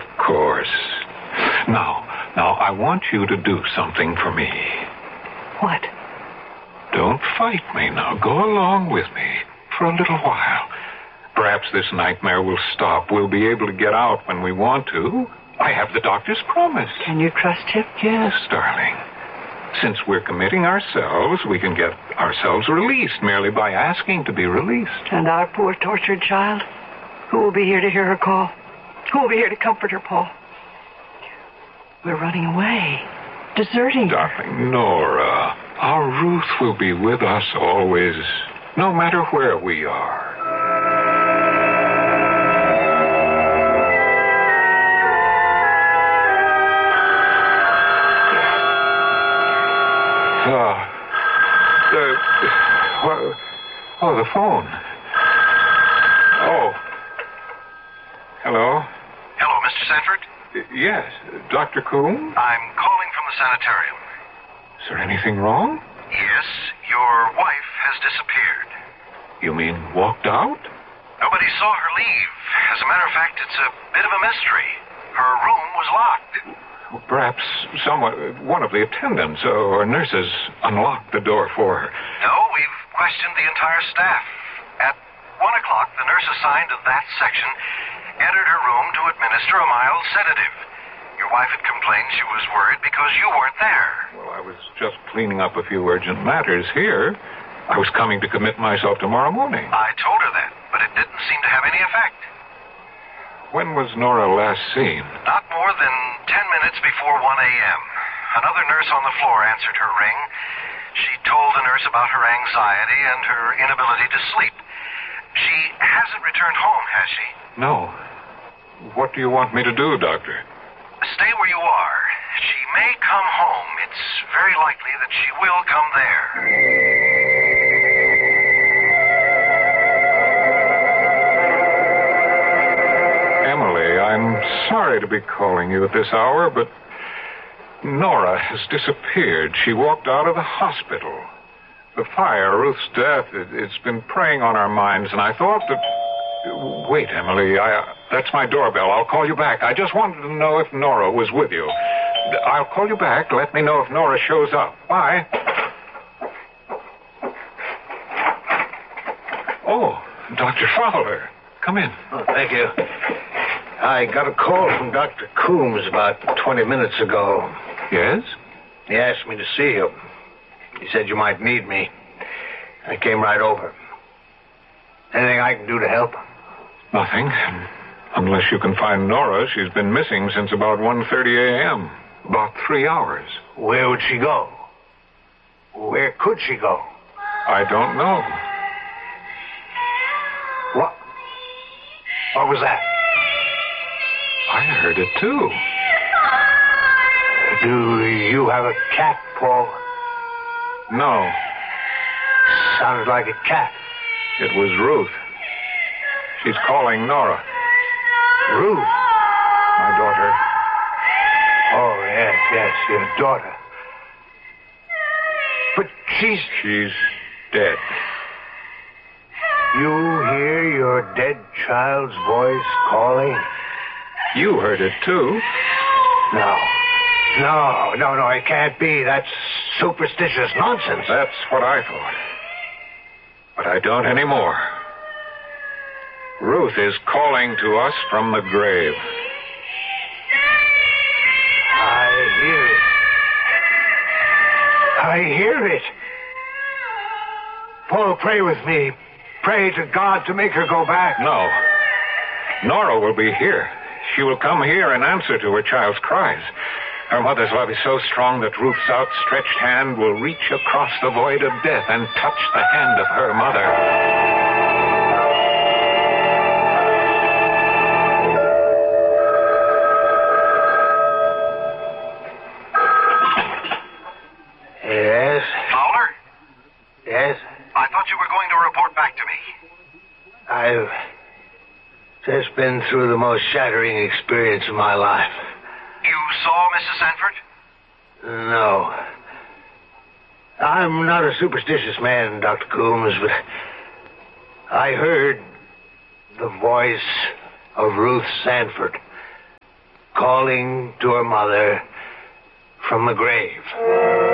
of course. Now, I want you to do something for me. What? Don't fight me now. Go along with me for a little while. Perhaps this nightmare will stop. We'll be able to get out when we want to. I have the doctor's promise. Can you trust him? Yes, darling. Since we're committing ourselves, we can get ourselves released merely by asking to be released. And our poor tortured child? Who will be here to hear her call? Who will be here to comfort her, Paul? We're running away. Deserting her. Darling Nora, our Ruth will be with us always, no matter where we are. The phone. Oh. Hello? Hello, Mr. Sanford? Yes, Dr. Coombe? I'm calling from the sanitarium. Is there anything wrong? Yes, your wife has disappeared. You mean walked out? Nobody saw her leave. As a matter of fact, it's a bit of a mystery. Her room was locked. Perhaps one of the attendants or nurses unlocked the door for her. No, we've questioned the entire staff. At 1 o'clock, the nurse assigned to that section entered her room to administer a mild sedative. Your wife had complained she was worried because you weren't there. Well, I was just cleaning up a few urgent matters here. I was coming to commit myself tomorrow morning. I told her that, but it didn't seem to have any effect. When was Nora last seen? Not more than 10 minutes before 1 a.m. Another nurse on the floor answered her ring. She told the nurse about her anxiety and her inability to sleep. She hasn't returned home, has she? No. What do you want me to do, Doctor? Stay where you are. She may come home. It's very likely that she will come there. Emily, I'm sorry to be calling you at this hour, but Nora has disappeared. She walked out of the hospital. The fire, Ruth's death, it's been preying on our minds, and I thought that... Wait, Emily, that's my doorbell. I'll call you back. I just wanted to know if Nora was with you. I'll call you back. Let me know if Nora shows up. Bye. Oh, Dr. Fowler. Come in. Oh, thank you. I got a call from Dr. Coombs about 20 minutes ago. Yes? He asked me to see you. He said you might need me. I came right over. Anything I can do to help? Nothing. Unless you can find Nora. She's been missing since about 1:30 a.m. About 3 hours. Where would she go? Where could she go? I don't know. What? What was that? I heard it, too. Do you have a cat, Paul? No. Sounded like a cat. It was Ruth. She's calling Nora. Ruth? My daughter. Oh, yes, your daughter. But she's dead. You hear your dead child's voice calling? You heard it, too. No, it can't be. That's superstitious nonsense. That's what I thought. But I don't anymore. Ruth is calling to us from the grave. I hear it. Paul, pray with me. Pray to God to make her go back. No. Nora will be here. She will come here and answer to her child's cries. Her mother's love is so strong that Ruth's outstretched hand will reach across the void of death and touch the hand of her mother. Yes? Fowler? Yes? I thought you were going to report back to me. I've just been through the most shattering experience of my life. You saw Mrs. Sanford? No. I'm not a superstitious man, Dr. Coombs, but I heard the voice of Ruth Sanford. calling to her mother from the grave.